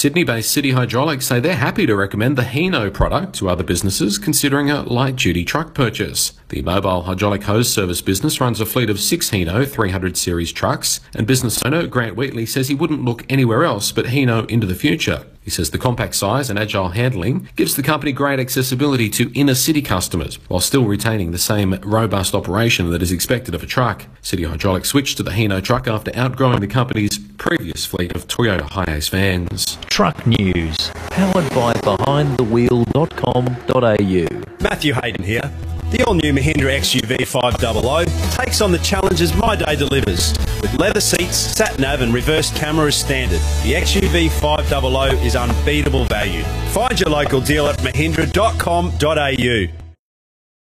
Sydney-based City Hydraulics say they're happy to recommend the Hino product to other businesses considering a light-duty truck purchase. The mobile hydraulic hose service business runs a fleet of 6 Hino 300 series trucks, and business owner Grant Wheatley says he wouldn't look anywhere else but Hino into the future. He says the compact size and agile handling gives the company great accessibility to inner-city customers while still retaining the same robust operation that is expected of a truck. City Hydraulics switched to the Hino truck after outgrowing the company's previous fleet of Toyota HiAce vans. Truck News, powered by BehindTheWheel.com.au. Matthew Hayden here. The all-new Mahindra XUV 500 takes on the challenges my day delivers. With leather seats, sat-nav and reverse camera as standard, the XUV 500 is unbeatable value. Find your local dealer at mahindra.com.au.